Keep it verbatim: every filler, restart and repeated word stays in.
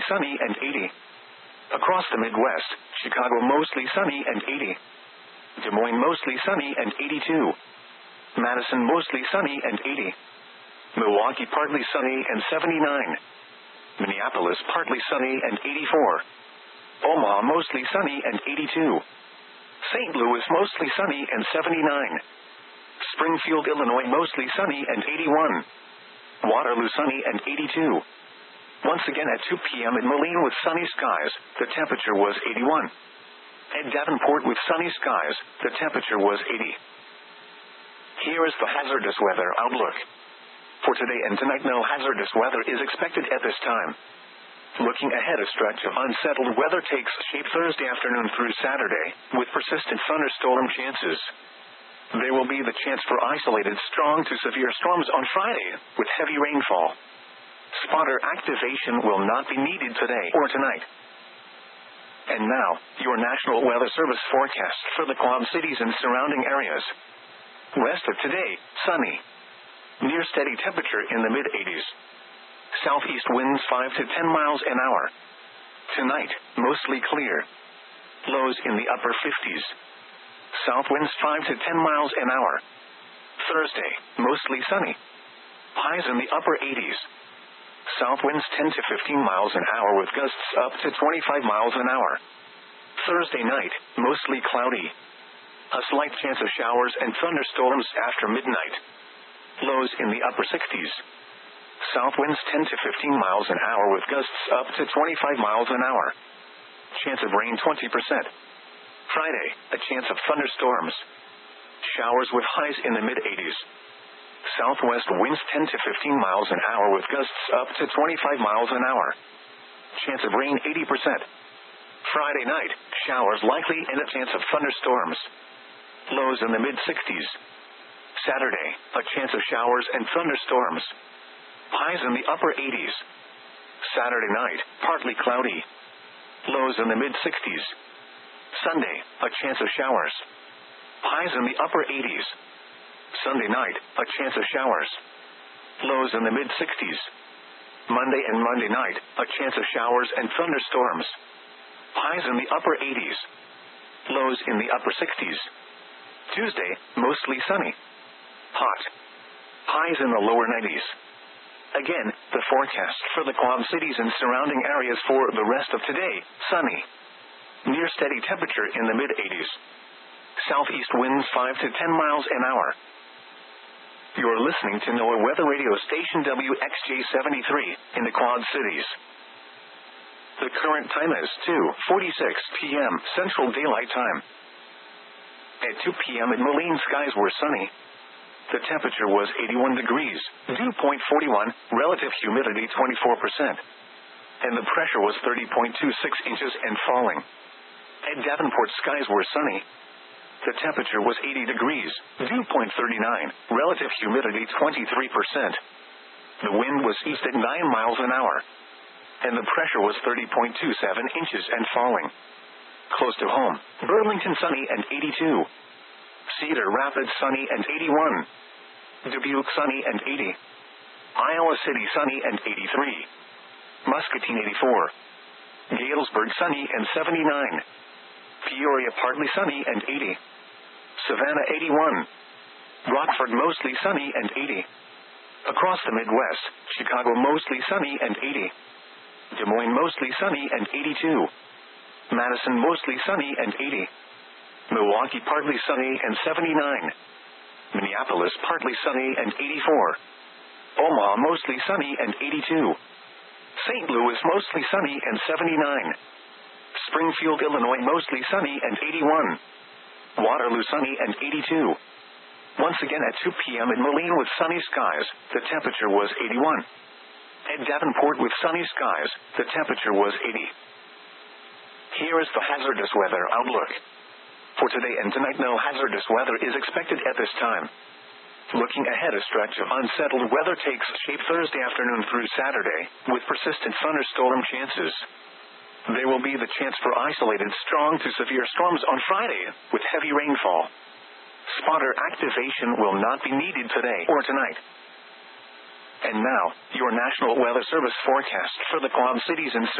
sunny and eighty. Across the Midwest, Chicago mostly sunny and eighty. Des Moines mostly sunny and eighty-two. Madison mostly sunny and eighty. Milwaukee partly sunny and seventy-nine. Minneapolis partly sunny and eighty-four. Omaha mostly sunny and eighty-two. Saint Louis mostly sunny and seventy-nine. Springfield, Illinois mostly sunny and eighty-one. Waterloo sunny and eighty-two. Once again at two p.m. in Moline with sunny skies, the temperature was eighty-one. At Davenport with sunny skies, the temperature was eighty. Here is the hazardous weather outlook. For today and tonight, no hazardous weather is expected at this time. Looking ahead, a stretch of unsettled weather takes shape Thursday afternoon through Saturday, with persistent thunderstorm chances. There will be the chance for isolated strong to severe storms on Friday, with heavy rainfall. Spotter activation will not be needed today or tonight. And now, your National Weather Service forecast for the Quad Cities and surrounding areas. West of today, sunny. Near steady temperature in the mid-eighties. Southeast winds five to ten miles an hour. Tonight, mostly clear. Lows in the upper fifties. South winds five to ten miles an hour. Thursday, mostly sunny. Highs in the upper eighties. South winds ten to fifteen miles an hour with gusts up to twenty-five miles an hour. Thursday night, mostly cloudy. A slight chance of showers and thunderstorms after midnight. Lows in the upper sixties. South winds ten to fifteen miles an hour with gusts up to twenty-five miles an hour. Chance of rain twenty percent. Friday, a chance of thunderstorms. Showers with highs in the mid-eighties. Southwest winds ten to fifteen miles an hour with gusts up to twenty-five miles an hour. Chance of rain eighty percent. Friday night, showers likely and a chance of thunderstorms. Lows in the mid-sixties. Saturday, a chance of showers and thunderstorms. Highs in the upper eighties. Saturday night, partly cloudy. Lows in the mid-sixties. Sunday, a chance of showers. Highs in the upper eighties. Sunday night, a chance of showers. Lows in the mid-sixties. Monday and Monday night, a chance of showers and thunderstorms. Highs in the upper eighties. Lows in the upper sixties. Tuesday, mostly sunny. Hot. Highs in the lower nineties. Again, the forecast for the Quad Cities and surrounding areas for the rest of today, sunny. Near steady temperature in the mid-eighties. Southeast winds five to ten miles an hour. You're listening to NOAA Weather Radio Station W X J seventy-three in the Quad Cities. The current time is two forty-six p.m. Central Daylight Time. At two p.m. in Moline, skies were sunny. The temperature was eighty-one degrees, dew point forty-one, relative humidity twenty-four percent. And the pressure was thirty point two six inches and falling. At Davenport, skies were sunny. The temperature was eighty degrees, dew point thirty-nine, relative humidity twenty-three percent. The wind was east at nine miles an hour. And the pressure was thirty point two seven inches and falling. Close to home, Burlington sunny and eighty-two. Cedar Rapids sunny and eighty-one. Dubuque sunny and eighty. Iowa City sunny and eighty-three. Muscatine eighty-four. Galesburg sunny and seventy-nine. Peoria partly sunny and eighty. Savannah eighty-one. Rockford mostly sunny and eighty. Across the Midwest, Chicago mostly sunny and eighty. Des Moines mostly sunny and eighty-two. Madison mostly sunny and eighty. Milwaukee partly sunny and seventy-nine. Minneapolis partly sunny and eighty-four. Omaha mostly sunny and eighty-two. Saint Louis mostly sunny and seventy-nine. Springfield, Illinois mostly sunny and eighty-one. Waterloo sunny and eighty-two. Once again at two p.m. in Moline with sunny skies, the temperature was eighty-one. At Davenport with sunny skies, the temperature was eighty. Here is the hazardous weather outlook. For today and tonight, no hazardous weather is expected at this time. Looking ahead, a stretch of unsettled weather takes shape Thursday afternoon through Saturday, with persistent thunderstorm chances. There will be the chance for isolated strong to severe storms on Friday, with heavy rainfall. Spotter activation will not be needed today or tonight. And now, your National Weather Service forecast for the Quad Cities and